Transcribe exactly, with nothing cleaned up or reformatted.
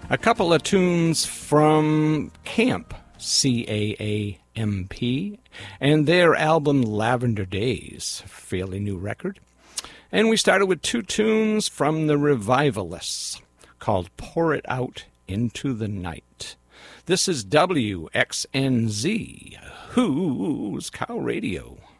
A couple of tunes from Camp, C A A M P, and their album Lavender Days, fairly new record. And we started with two tunes from the Revivalists called Pour It Out Into the Night. This is W X N Z, Who's Cow Radio.